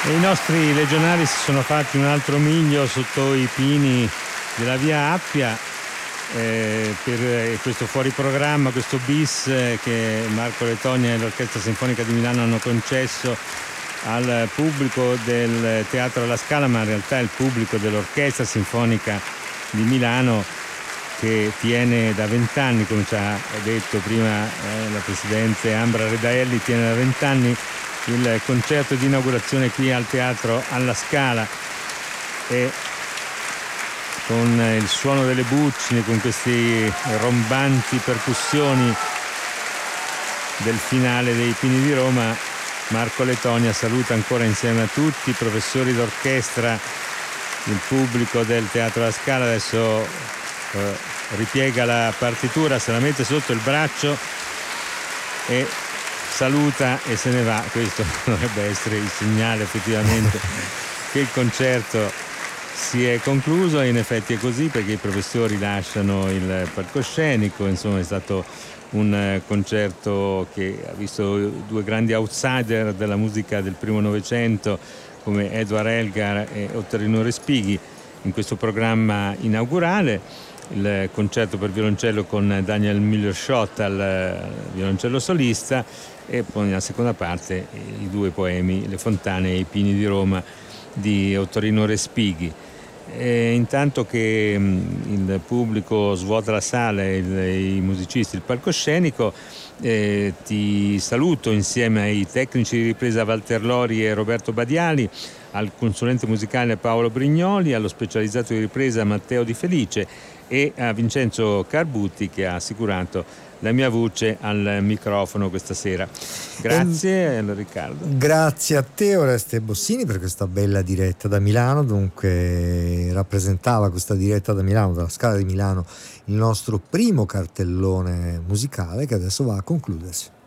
E i nostri legionari si sono fatti un altro miglio sotto i pini della via Appia per questo fuori programma, questo bis che Marco Letogna e l'Orchestra Sinfonica di Milano hanno concesso al pubblico del Teatro alla Scala, ma in realtà è il pubblico dell'Orchestra Sinfonica di Milano, che tiene da 20 anni, come ci ha detto prima la presidente Ambra Redaelli, tiene da 20 anni il concerto di inaugurazione qui al Teatro alla Scala, e con il suono delle buccine, con questi rombanti percussioni del finale dei Pini di Roma, Marco Letogna saluta ancora insieme a tutti i professori d'orchestra, il pubblico del Teatro alla Scala. Adesso ripiega la partitura, se la mette sotto il braccio e saluta e se ne va. Questo dovrebbe essere il segnale effettivamente che il concerto si è concluso, e in effetti è così, perché i professori lasciano il palcoscenico. Insomma, è stato un concerto che ha visto due grandi outsider della musica del primo Novecento come Edward Elgar e Ottorino Respighi in questo programma inaugurale. Il concerto per violoncello con Daniel Müller-Schott al violoncello solista, e poi nella seconda parte i due poemi Le fontane e i pini di Roma di Ottorino Respighi. Intanto che il pubblico svuota la sala e i musicisti il palcoscenico, ti saluto insieme ai tecnici di ripresa Walter Lori e Roberto Badiali, al consulente musicale Paolo Brignoli, allo specializzato di ripresa Matteo Di Felice e a Vincenzo Carbuti, che ha assicurato la mia voce al microfono questa sera. Grazie Riccardo. Grazie a te Oreste Bossini per questa bella diretta da Milano. Dunque rappresentava questa diretta da Milano, dalla Scala di Milano, il nostro primo cartellone musicale, che adesso va a concludersi.